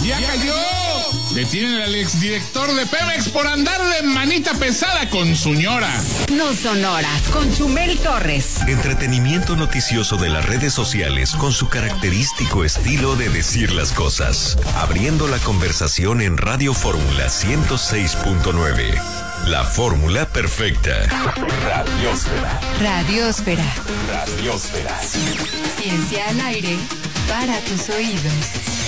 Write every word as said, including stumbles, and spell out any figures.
¡Ya cayó! Detienen al exdirector de Pemex por andar de manita pesada con su ñora. No son horas, con Chumel Torres. Entretenimiento noticioso de las redes sociales con su característico estilo de decir las cosas. Abriendo la conversación en Radio Fórmula ciento seis punto nueve. La fórmula perfecta. Radiosfera. Radiosfera. Radiosfera. Ciencia al aire para tus oídos.